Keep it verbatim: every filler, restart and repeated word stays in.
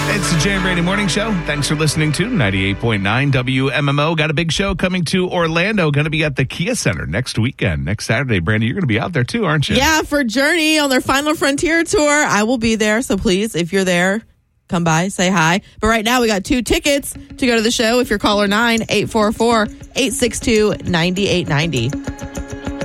It's the Jay and Brady Morning Show. Thanks for listening to ninety-eight point nine W M M O. Got a big show coming to Orlando. Going to be at the Kia Center next weekend, next Saturday. Brandy, you're going to be out there too, aren't you? Yeah, for Journey on their Final Frontier tour. I will be there. So please, if you're there, come by, say hi. But right now, we got two tickets to go to the show. If you're caller nine, eight four four, eight six two, nine eight nine zero.